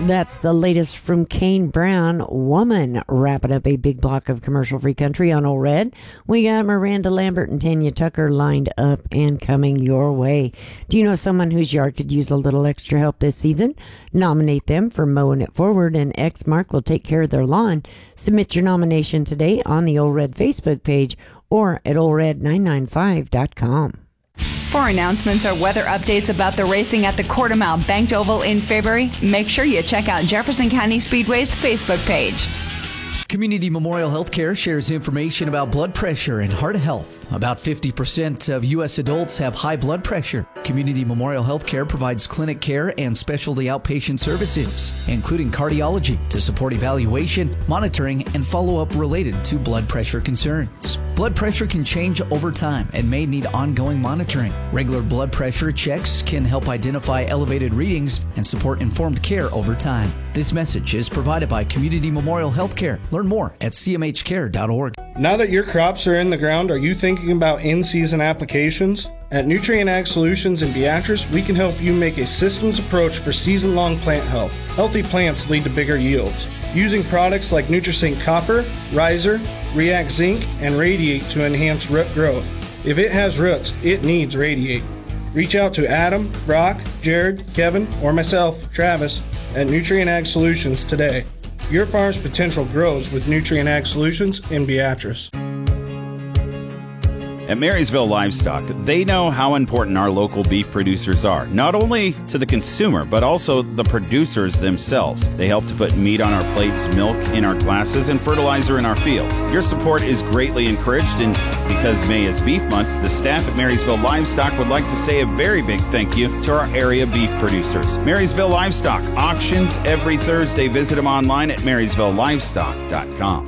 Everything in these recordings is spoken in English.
That's the latest from Kane Brown, Woman, wrapping up a big block of commercial-free country on Old Red. We got Miranda Lambert and Tanya Tucker lined up and coming your way. Do you know someone whose yard could use a little extra help this season? Nominate them for Mowing It Forward, and Exmark will take care of their lawn. Submit your nomination today on the Old Red Facebook page or at oldred995.com. For announcements or weather updates about the racing at the Quarter Mile Banked Oval in February, make sure you check out Jefferson County Speedway's Facebook page. Community Memorial Healthcare shares information about blood pressure and heart health. About 50% of U.S. adults have high blood pressure. Community Memorial Healthcare provides clinic care and specialty outpatient services, including cardiology to support evaluation, monitoring, and follow-up related to blood pressure concerns. Blood pressure can change over time and may need ongoing monitoring. Regular blood pressure checks can help identify elevated readings and support informed care over time. This message is provided by Community Memorial Healthcare. Learn more at cmhcare.org. Now that your crops are in the ground, are you thinking about in-season applications? At Nutrient Ag Solutions in Beatrice, we can help you make a systems approach for season-long plant health. Healthy plants lead to bigger yields. Using products like Nutrisync Copper, Riser, React Zinc, and Radiate to enhance root growth. If it has roots, it needs Radiate. Reach out to Adam, Brock, Jared, Kevin, or myself, Travis, at Nutrient Ag Solutions today. Your farm's potential grows with Nutrient Ag Solutions in Beatrice. At Marysville Livestock, they know how important our local beef producers are, not only to the consumer, but also the producers themselves. They help to put meat on our plates, milk in our glasses, and fertilizer in our fields. Your support is greatly encouraged, and because May is Beef Month, the staff at Marysville Livestock would like to say a very big thank you to our area beef producers. Marysville Livestock, auctions every Thursday. Visit them online at marysvillelivestock.com.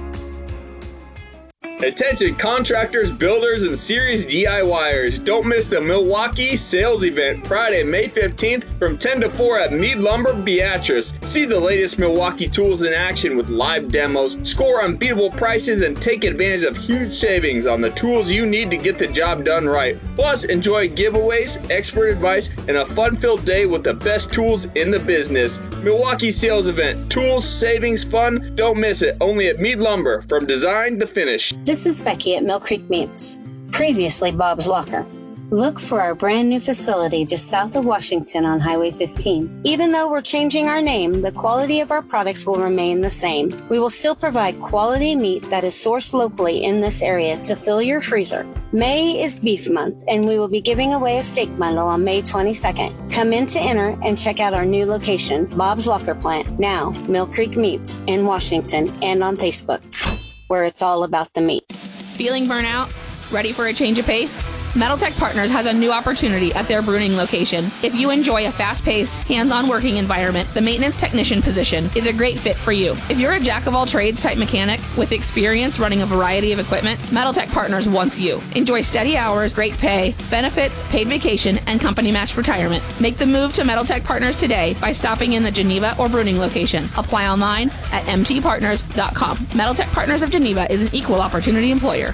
Attention contractors, builders, and serious DIYers. Don't miss the Milwaukee Sales Event Friday, May 15th from 10 to 4 at Mead Lumber, Beatrice. See the latest Milwaukee tools in action with live demos, score unbeatable prices, and take advantage of huge savings on the tools you need to get the job done right. Plus, enjoy giveaways, expert advice, and a fun-filled day with the best tools in the business. Milwaukee Sales Event. Tools, savings, fun. Don't miss it. Only at Mead Lumber, from design to finish. This is Becky at Mill Creek Meats, previously Bob's Locker. Look for our brand new facility just south of Washington on Highway 15. Even though we're changing our name, the quality of our products will remain the same. We will still provide quality meat that is sourced locally in this area to fill your freezer. May is Beef Month, and we will be giving away a steak bundle on May 22nd. Come in to enter and check out our new location, Bob's Locker Plant, now Mill Creek Meats in Washington, and on Facebook, where it's all about the meat. Feeling burnout? Ready for a change of pace? Metal Tech Partners has a new opportunity at their Bruning location. If you enjoy a fast-paced, hands-on working environment, the maintenance technician position is a great fit for you. If you're a jack-of-all-trades type mechanic with experience running a variety of equipment, Metal Tech Partners wants you. Enjoy steady hours, great pay, benefits, paid vacation, and company-matched retirement. Make the move to Metal Tech Partners today by stopping in the Geneva or Bruning location. Apply online at mtpartners.com. Metal Tech Partners of Geneva is an equal opportunity employer.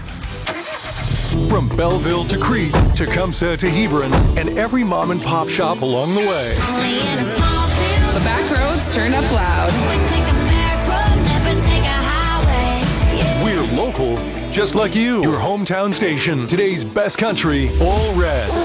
From Belleville to Crete, Tecumseh to Hebron, and every mom and pop shop along the way. The back roads turn up loud. We're local, just like you. Your hometown station, today's best country, All Red.